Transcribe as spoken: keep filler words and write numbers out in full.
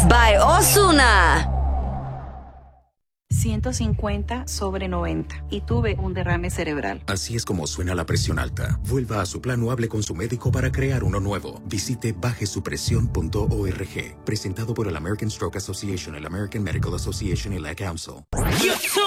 by Ozuna. ciento cincuenta sobre noventa y tuve un derrame cerebral. Así es como suena la presión alta. Vuelva a su plan o hable con su médico para crear uno nuevo. Visite baje su presión punto org. Presentado por el American Stroke Association, el American Medical Association y la Council.